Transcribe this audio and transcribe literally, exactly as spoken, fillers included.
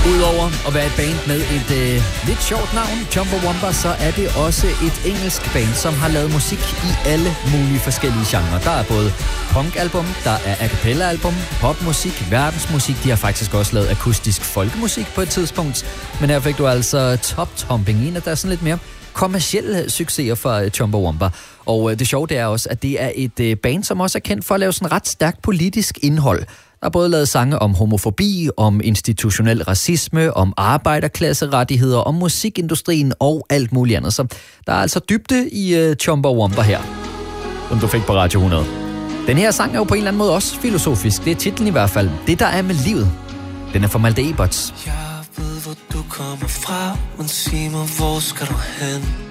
Udover at være et band med et øh, lidt sjovt navn, Chumbawamba, så er det også et engelsk band, som har lavet musik i alle mulige forskellige genrer. Der er både punkalbum, der er a cappella-album, popmusik, verdensmusik. De har faktisk også lavet akustisk folkemusik på et tidspunkt. Men her fik du altså Top Tomping, en af der er sådan lidt mere kommercielle succeser for Chumbawamba. Og øh, det sjove det er også, at det er et øh, band, som også er kendt for at lave sådan ret stærkt politisk indhold. Der er både lavet sange om homofobi, om institutionel racisme, om arbejderklasserettigheder, om musikindustrien og alt muligt andet. Så der er altså dybde i uh, Chumbawamba her, som du fik på Radio hundrede. Den her sang er jo på en eller anden måde også filosofisk. Det er titlen i hvert fald. Det, der er med livet. Den er fra Malte Eberts. Jeg ved, hvor du kommer fra, men sig mig, hvor skal du hen?